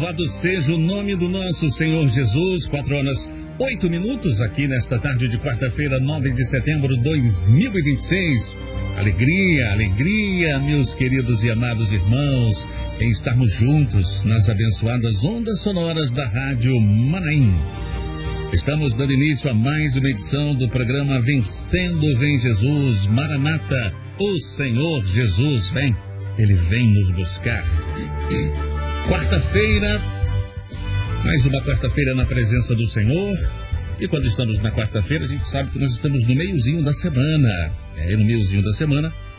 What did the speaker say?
Louvado seja o nome do nosso Senhor Jesus. 4h08 aqui nesta tarde de quarta-feira, 9 de setembro de 2026. Alegria, alegria, meus queridos e amados irmãos, em estarmos juntos nas abençoadas ondas sonoras da Rádio Manaim. Estamos dando início a mais uma edição do programa Vencendo Vem Jesus. Maranata, o Senhor Jesus vem. Ele vem nos buscar. Quarta-feira, mais uma quarta-feira na presença do Senhor. E quando estamos na quarta-feira, a gente sabe que nós estamos no meiozinho da semana. No meiozinho da semana,